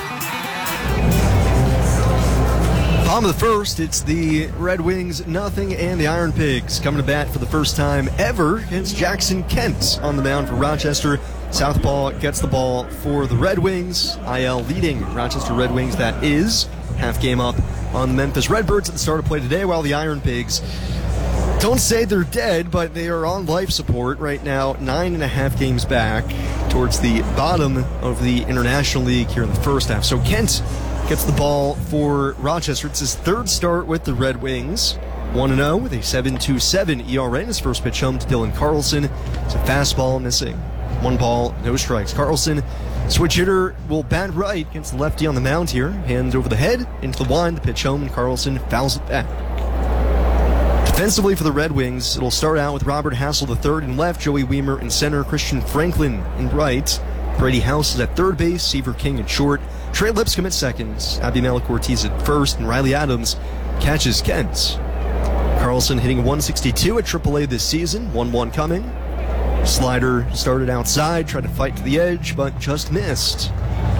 Bottom of the first, it's the Red Wings nothing and the Iron Pigs coming to bat for the first time ever against Jackson Kent on the mound for Rochester. Southpaw gets the ball for the Red Wings. IL leading Rochester Red Wings, that is. Half game up on the Memphis Redbirds at the start of play today, while the Iron Pigs, don't say they're dead, but they are on life support right now, 9.5 games back towards the bottom of the International League here in the first half. So Kent gets the ball for Rochester. It's his third start with the Red Wings. 1-0 with a 7.27 ERA in his first pitch home to Dylan Carlson. It's a fastball missing. 1 ball, no strikes. Carlson, switch hitter, will bat right against the lefty on the mound here. Hand over the head, into the wind, the pitch home, and Carlson fouls it back. Defensively for the Red Wings, it'll start out with Robert Hassel III in left, Joey Weimer in center, Christian Franklin in right. Brady House is at third base, Seaver King at short, Trey Lipscomb at second, Abimelech Ortiz at first, and Riley Adams catches Kent. Carlson hitting 162 at AAA this season, 1-1 coming. Slider started outside, tried to fight to the edge, but just missed.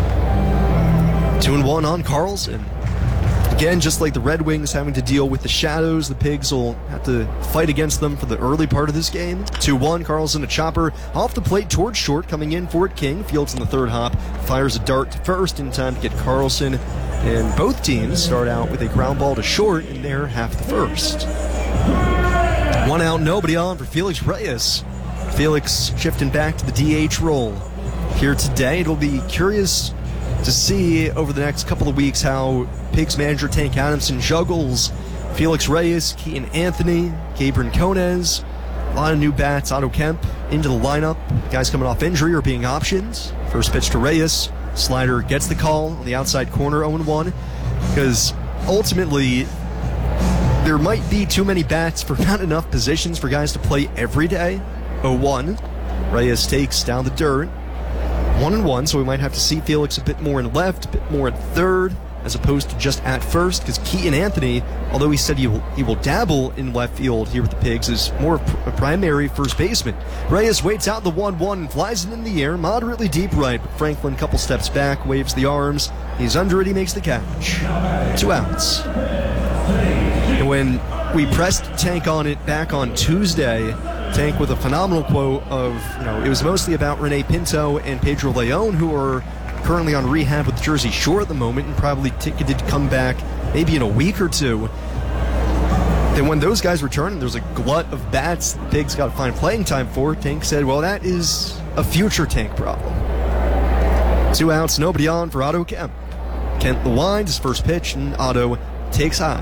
2-1 on Carlson. Again, just like the Red Wings having to deal with the shadows, the Pigs will have to fight against them for the early part of this game. 2-1, Carlson a chopper off the plate towards short, coming in for it. King fields in the third hop, fires a dart to first in time to get Carlson. And both teams start out with a ground ball to short in their half of the first. 1 out, nobody on for Felix Reyes. Felix shifting back to the DH role here today. It'll be curious to see over the next couple of weeks how Pigs manager Tank Adamson juggles Felix Reyes, Keaton Anthony, Gabriel Conez. A lot of new bats. Otto Kemp into the lineup. Guys coming off injury are being optioned. First pitch to Reyes. Slider gets the call on the outside corner, 0-1. Because ultimately, there might be too many bats for not enough positions for guys to play every day. 0-1. Reyes takes down the dirt. 1-1, so we might have to see Felix a bit more in left, a bit more at third, as opposed to just at first, because Keaton Anthony, although he said he will dabble in left field here with the Pigs, is more of a primary first baseman. Reyes waits out the 1-1 and flies it in the air, moderately deep right, but Franklin a couple steps back, waves the arms. He's under it, he makes the catch. 2 outs. And when we pressed Tank on it back on Tuesday, Tank with a phenomenal quote of, it was mostly about Rene Pinto and Pedro Leon, who are currently on rehab with Jersey Shore at the moment and probably ticketed to come back maybe in a week or two. Then when those guys return and there's a glut of bats the Pigs got to find playing time for, Tank said, well, that is a future Tank problem. 2 outs, nobody on for Otto Kemp. Kent the wind, his first pitch, and Otto takes high.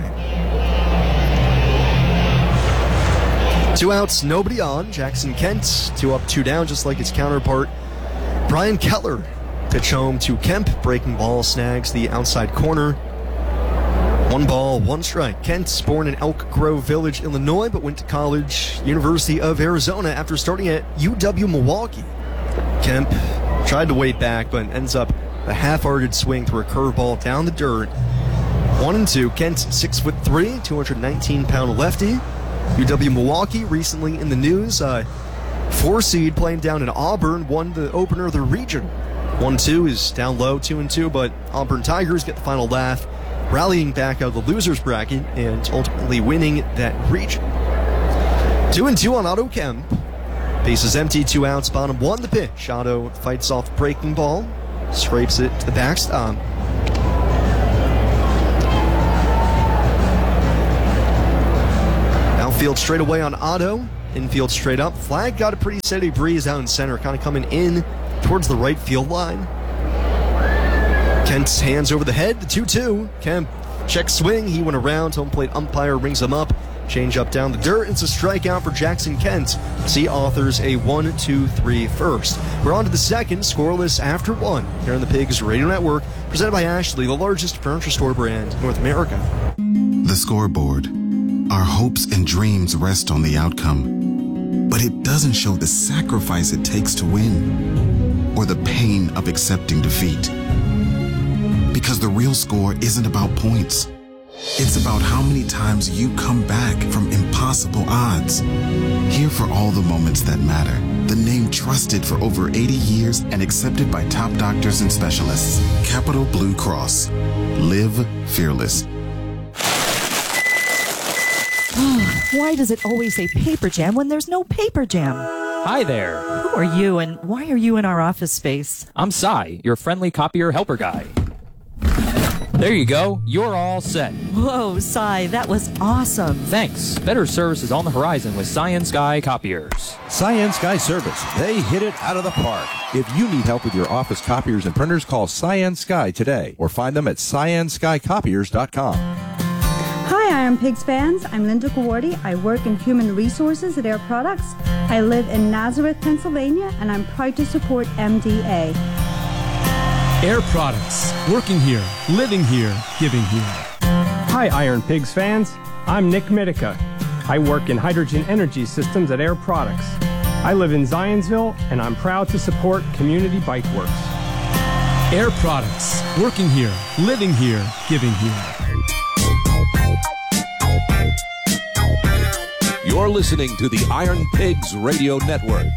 2 outs, nobody on. Jackson Kent, 2 up, 2 down, just like his counterpart. Brian Keller, pitch home to Kemp. Breaking ball snags the outside corner. 1 ball, 1 strike. Kent, born in Elk Grove Village, Illinois, but went to college, University of Arizona, after starting at UW Milwaukee. Kemp tried to wait back, but ends up a half-hearted swing through a curveball down the dirt. 1-2. Kent, 6'3", 219-pound lefty. UW Milwaukee recently in the news. 4 seed playing down in Auburn, won the opener of the region. 1-2 is down low, 2-2, but Auburn Tigers get the final laugh, rallying back out of the losers bracket and ultimately winning that region. 2-2 on Otto Kemp. Bases empty, 2 outs, bottom 1 the pitch. Otto fights off breaking ball, scrapes it to the backstop. Outfield straight away on Otto. Infield straight up. Flag got a pretty steady breeze out in center, kind of coming in towards the right field line. Kent's hands over the head, the 2-2. Kemp check swing, he went around. Home plate umpire rings him up. Change up down the dirt. It's a strikeout for Jackson Kent. See authors a 1-2-3 first. We're on to the second, scoreless after 1 here on the Pigs Radio Network, presented by Ashley, the largest furniture store brand in North America. The scoreboard. Our hopes and dreams rest on the outcome, but it doesn't show the sacrifice it takes to win or the pain of accepting defeat. Because the real score isn't about points. It's about how many times you come back from impossible odds. Here for all the moments that matter. The name trusted for over 80 years and accepted by top doctors and specialists. Capital Blue Cross. Live fearless. Why does it always say paper jam when there's no paper jam? Hi there. Who are you and why are you in our office space? I'm Cy, your friendly copier helper guy. There you go. You're all set. Whoa, Cy, that was awesome. Thanks. Better service is on the horizon with Science Sky Copiers. Science Sky Service. They hit it out of the park. If you need help with your office copiers and printers, call Science Sky today or find them at scienceskycopiers.com. Hi, Iron Pigs fans. I'm Linda Kawardi. I work in human resources at Air Products. I live in Nazareth, Pennsylvania, and I'm proud to support MDA. Air Products. Working here, living here, giving here. Hi, Iron Pigs fans. I'm Nick Mitica. I work in hydrogen energy systems at Air Products. I live in Zionsville, and I'm proud to support Community Bike Works. Air Products. Working here, living here, giving here. You're listening to the Iron Pigs Radio Network.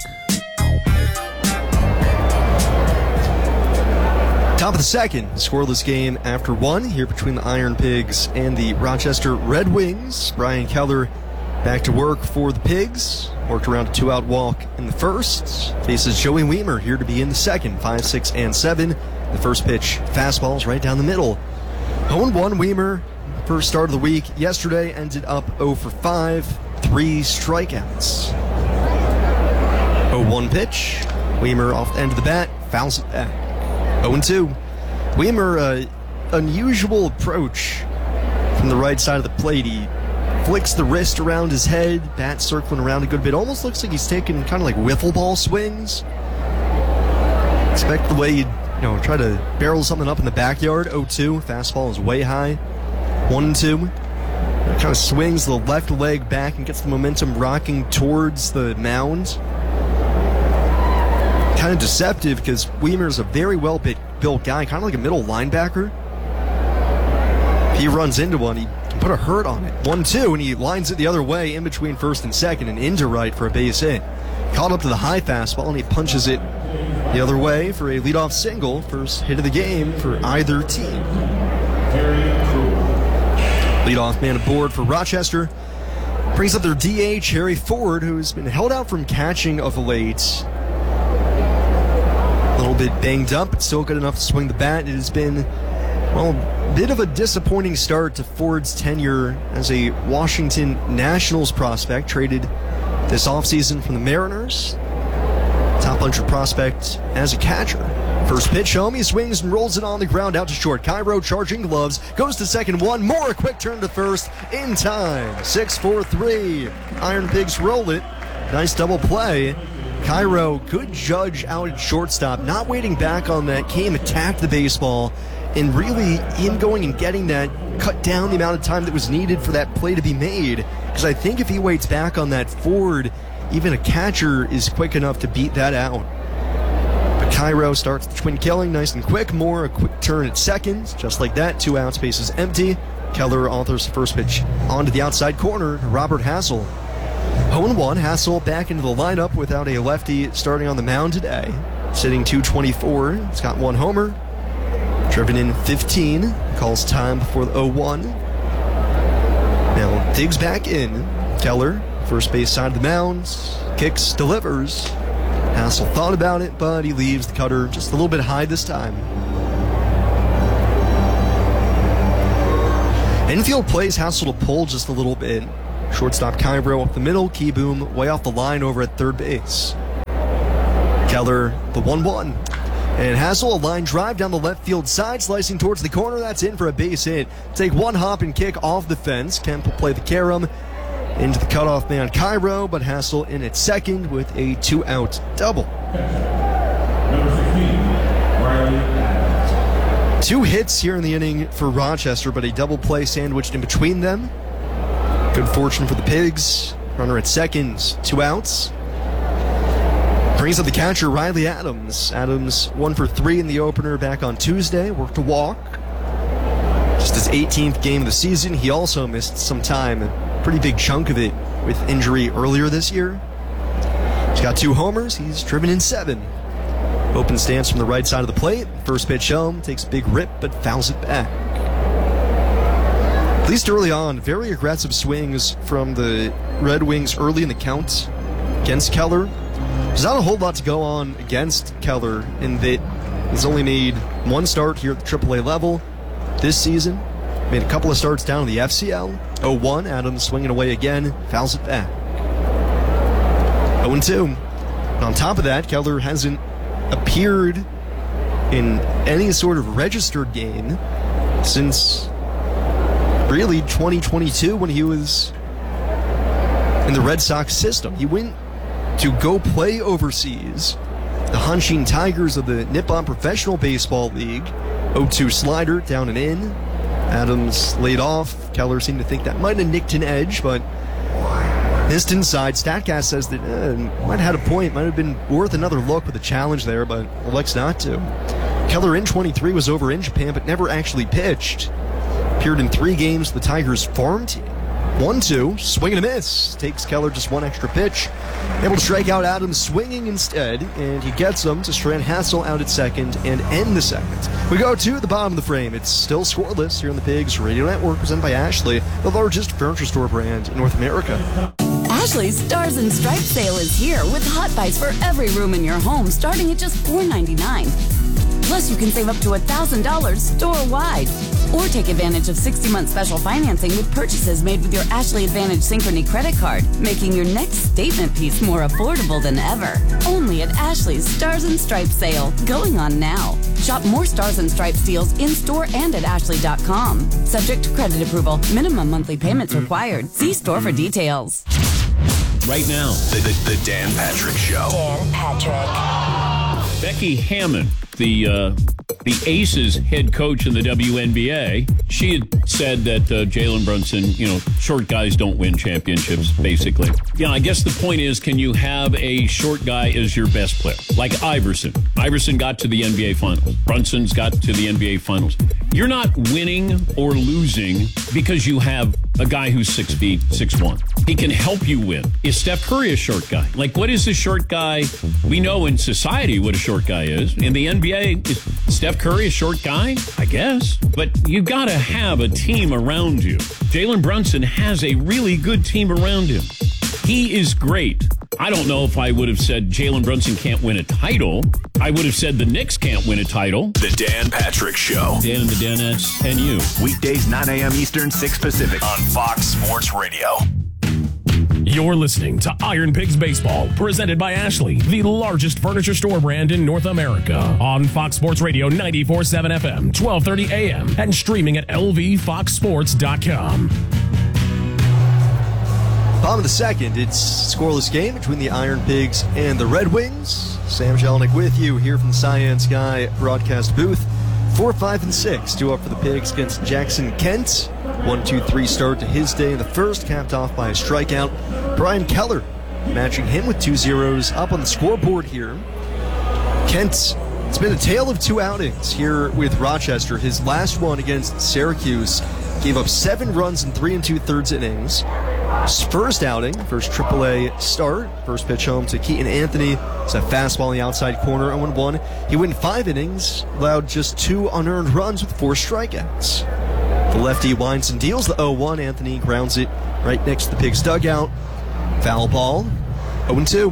Top of the second, scoreless game after 1 here between the Iron Pigs and the Rochester Red Wings. Brian Keller back to work for the Pigs. Worked around a 2-out walk in the first. Faces Joey Weimer here to be in the second, 5, 6, and 7. The first pitch, fastballs right down the middle. 0-1 Weimer, first start of the week yesterday, ended up 0 for 5, 3 strikeouts. 0-1 pitch. Weimer off the end of the bat, fouls it back. 0-2. Weimer, unusual approach from the right side of the plate. He flicks the wrist around his head, bat circling around a good bit. Almost looks like he's taking kind of like wiffle ball swings. Expect the way you'd try to barrel something up in the backyard. 0-2. Fastball is way high. 1-2. Kind of swings the left leg back and gets the momentum rocking towards the mound. Kind of deceptive because Weimer's a very well-built guy, kind of like a middle linebacker. If he runs into one, he can put a hurt on it. 1-2, and he lines it the other way in between first and second and into right for a base hit. Caught up to the high fastball, and he punches it the other way for a leadoff single. First hit of the game for either team. Leadoff man aboard for Rochester. Brings up their DH, Harry Ford, who's been held out from catching of late. A little bit banged up, but still good enough to swing the bat. It has been, a bit of a disappointing start to Ford's tenure as a Washington Nationals prospect, traded this offseason from the Mariners. Top top 100 prospect as a catcher. First pitch home, he swings and rolls it on the ground out to short. Cairo charging gloves, goes to second, one more, a quick turn to first in time. 6-4-3. Iron Pigs roll it. Nice double play. Cairo, good judge out at shortstop, not waiting back on that, came, attacked the baseball, and really him going and getting that cut down the amount of time that was needed for that play to be made. Because I think if he waits back on that forward, even a catcher is quick enough to beat that out. But Cairo starts the twin killing nice and quick. Moore, a quick turn at second. Just like that, 2 outs, bases empty. Keller authors the first pitch onto the outside corner. Robert Hassel. 0-1, Hassel back into the lineup without a lefty starting on the mound today. Sitting 224. He's got 1 homer. Driven in 15. Calls time before the 0-1. Now digs back in. Keller, first base side of the mound. Kicks, delivers. Hassel thought about it, but he leaves the cutter just a little bit high this time. Infield plays Hassel to pull just a little bit. Shortstop Cairo up the middle. Keyboom way off the line over at third base. Keller, the 1-1. And Hassel, a line drive down the left field side, slicing towards the corner. That's in for a base hit. Take one hop and kick off the fence. Kemp will play the carom into the cutoff man Cairo, but Hassel in at second with a 2-out double. 2 hits here in the inning for Rochester, but a double play sandwiched in between them. Good fortune for the Pigs. Runner at second, 2 outs. Brings up the catcher, Riley Adams. Adams 1 for 3 in the opener back on Tuesday. Worked a walk. Just his 18th game of the season. He also missed some time, a pretty big chunk of it, with injury earlier this year. He's got 2 homers. He's driven in 7. Open stance from the right side of the plate. First pitch home. Takes a big rip, but fouls it back. At least early on, very aggressive swings from the Red Wings early in the count against Keller. There's not a whole lot to go on against Keller in that he's only made 1 start here at the AAA level this season. Made a couple of starts down in the FCL. 0-1, Adams swinging away again, fouls it back. 0-2. And on top of that, Keller hasn't appeared in any sort of registered game since really 2022 when he was in the Red Sox system. He went to go play overseas. The Hanshin Tigers of the Nippon Professional Baseball League. 0-2 slider, down and in. Adams laid off. Keller seemed to think that might have nicked an edge, but missed inside. StatCast says that might have had a point. Might have been worth another look with a challenge there, but elects not to. Keller in 23 was over in Japan, but never actually pitched. Appeared in 3 games for the Tigers farm team. 1-2, swing and a miss. Takes Keller just 1 extra pitch. Able to strike out Adams swinging instead, and he gets him to strand Hassel out at second and end the second. We go to the bottom of the frame. It's still scoreless here on the Pigs Radio Network, presented by Ashley, the largest furniture store brand in North America. Ashley's Stars and Stripes sale is here with hot buys for every room in your home starting at just $4.99. Plus, you can save up to $1,000 store-wide. Or take advantage of 60-month special financing with purchases made with your Ashley Advantage Synchrony credit card, making your next statement piece more affordable than ever. Only at Ashley's Stars and Stripes sale, going on now. Shop more Stars and Stripes deals in-store and at ashley.com. Subject to credit approval. Minimum monthly payments required. See store for details. Right now, the Dan Patrick Show. Dan Patrick. Becky Hammon, the Aces head coach in the WNBA, she had said that Jalen Brunson, short guys don't win championships, basically. I guess the point is, can you have a short guy as your best player? Like Iverson. Iverson got to the NBA Finals. Brunson's got to the NBA Finals. You're not winning or losing because you have a guy who's 6 feet, 6'1". He can help you win. Is Steph Curry a short guy? Like, what is a short guy? We know in society what a short guy is. In the NBA, is Steph Curry a short guy? I guess. But you got to have a team around you. Jalen Brunson has a really good team around him. He is great. I don't know if I would have said Jalen Brunson can't win a title. I would have said the Knicks can't win a title. The Dan Patrick Show. Dan and the Danettes and you. Weekdays 9 a.m. Eastern, 6 Pacific on Fox Sports Radio. You're listening to Iron Pigs Baseball, presented by Ashley, the largest furniture store brand in North America. On Fox Sports Radio 94.7 FM, 1230 AM, and streaming at lvfoxsports.com. Bottom of the second, it's a scoreless game between the Iron Pigs and the Red Wings. Sam Jelinek with you here from the Cyan Sky broadcast booth. 4, 5, and 6, 2 up for the Pigs against Jackson Kent. 1-2-3 start to his day in the first, capped off by a strikeout. Brian Keller matching him with 2 zeros up on the scoreboard here. Kent, it's been a tale of 2 outings here with Rochester. His last one against Syracuse gave up 7 runs in 3 2/3 innings. His first outing, first AAA start, first pitch home to Keaton Anthony. It's a fastball in the outside corner, 0-1. He went 5 innings, allowed just 2 unearned runs with 4 strikeouts. The lefty winds and deals the 0-1. Anthony grounds it right next to the Pigs' dugout. Foul ball, 0-2.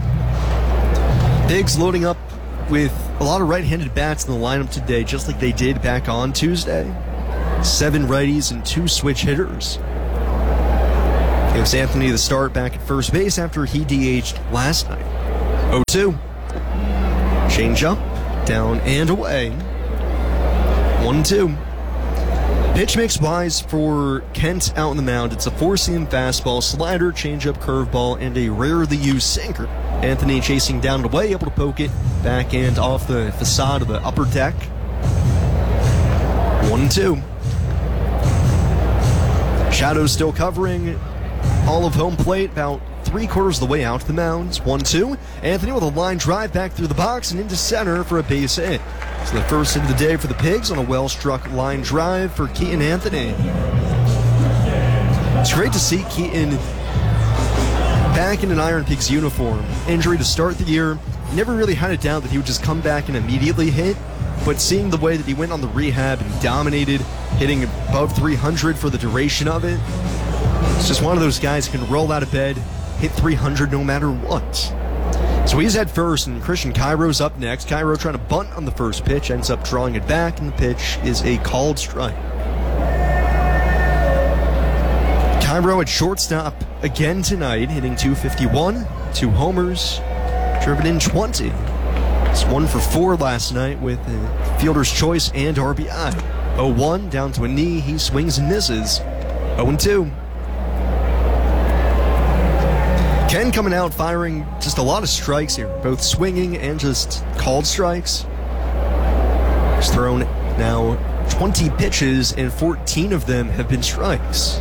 Pigs loading up with a lot of right-handed bats in the lineup today, just like they did back on Tuesday. 7 righties and 2 switch hitters. Gives Anthony the start back at first base after he DH'd last night. 0-2. Change up, down and away. 1-2. Pitch mix wise for Kent out on the mound. It's a 4-seam fastball, slider, changeup, curveball, and a rarely used sinker. Anthony chasing down and away, able to poke it back and off the facade of the upper deck. 1-2. Shadows still covering all of home plate, about 3/4 of the way out to the mound. 1-2. Anthony with a line drive back through the box and into center for a base hit. So the first hit of the day for the Pigs on a well-struck line drive for Keaton Anthony. It's great to see Keaton back in an Iron Pigs uniform. Injury to start the year. Never really had a doubt that he would just come back and immediately hit. But seeing the way that he went on the rehab and dominated, hitting above 300 for the duration of it, it's just one of those guys who can roll out of bed, hit 300 no matter what. So he's at first, and Christian Cairo's up next. Cairo trying to bunt on the first pitch, ends up drawing it back, and the pitch is a called strike. Cairo at shortstop again tonight, hitting .251, 2 homers, driven in 20. It's 1 for 4 last night with a fielder's choice and RBI. 0-1, down to a knee, he swings and misses. 0-2. Ken coming out firing just a lot of strikes here, both swinging and just called strikes. He's thrown now 20 pitches and 14 of them have been strikes.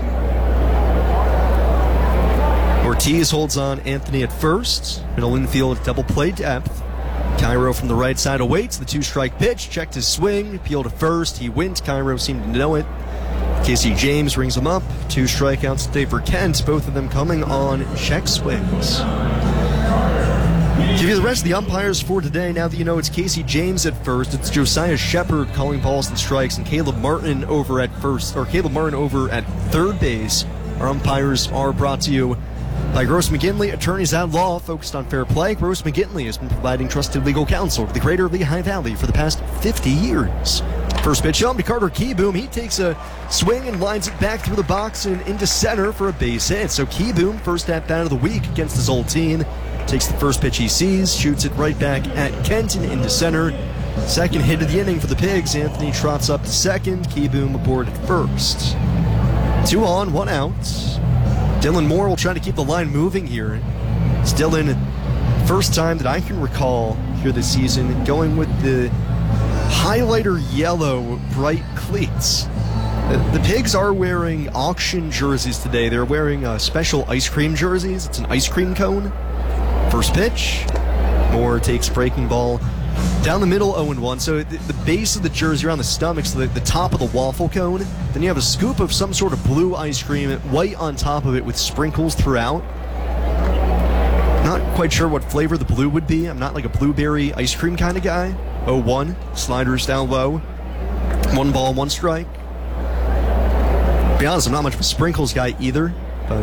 Ortiz holds on Anthony at first. Middle infield double play depth. Cairo from the right side awaits the 2-strike pitch, checked his swing, appealed to first, he went, Cairo seemed to know it. Casey James rings him up, 2 strikeouts today for Kent, both of them coming on check swings. Give you the rest of the umpires for today. Now that you know it's Casey James at first, it's Josiah Shepard calling balls and strikes, and Caleb Martin over at third base. Our umpires are brought to you by Gross McGinley, attorneys at law focused on fair play. Gross McGinley has been providing trusted legal counsel to the greater Lehigh Valley for the past 50 years. First pitch home to Carter Keyboom. He takes a swing and lines it back through the box and into center for a base hit. So Keyboom, first at-bat of the week against his old team, takes the first pitch he sees, shoots it right back at Kenton into center. Second hit of the inning for the Pigs. Anthony trots up to second. Keyboom aboard at first. 2 on, 1 out. Dylan Moore will try to keep the line moving here. It's Dylan, first time that I can recall here this season, going with the highlighter yellow bright cleats. The Pigs are wearing auction jerseys today. They're wearing special ice cream jerseys. It's an ice cream cone. First pitch. Moore takes breaking ball down the middle, 0-1. So the base of the jersey around the stomach, so the top of the waffle cone. Then you have a scoop of some sort of blue ice cream, white on top of it with sprinkles throughout. Not quite sure what flavor the blue would be. I'm not like a blueberry ice cream kind of guy. 0-1. Sliders down low. 1 ball, 1 strike. To be honest, I'm not much of a sprinkles guy either, but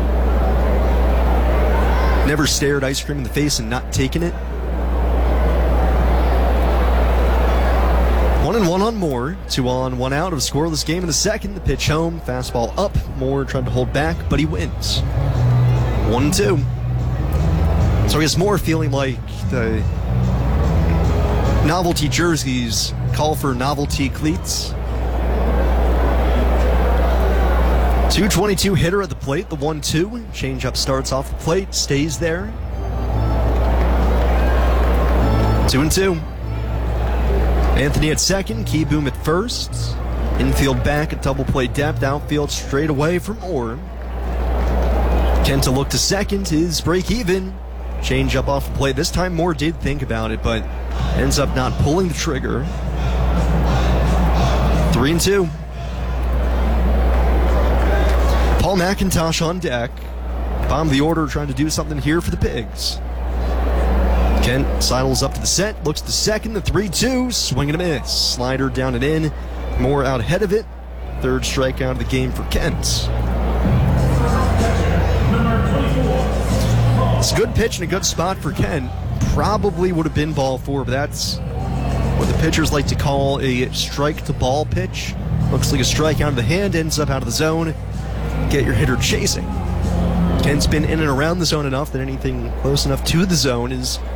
never stared ice cream in the face and not taken it. 1-1 on Moore. 2 on, 1 out of a scoreless game in the second. The pitch home. Fastball up. Moore trying to hold back, but he wins. 1-2. So I guess more feeling like the novelty jerseys call for novelty cleats. 222 hitter at the plate, the 1-2. Changeup starts off the plate, stays there. 2-2. Anthony at second, Keyboom at first. Infield back at double play depth, outfield straight away from Orr. Kent to look to second, his break even. Change up off the plate. This time Moore did think about it, but ends up not pulling the trigger. 3-2. Paul McIntosh on deck. Bottom of the order, trying to do something here for the Pigs. Kent sidles up to the set, looks to second, the 3-2, swing and a miss. Slider down and in, Moore out ahead of it. Third strikeout of the game for Kent. It's a good pitch and a good spot for Kent. Probably would have been ball 4, but that's what the pitchers like to call a strike to ball pitch. Looks like a strike out of the hand, ends up out of the zone. Get your hitter chasing. Kent's been in and around the zone enough that anything close enough to the zone is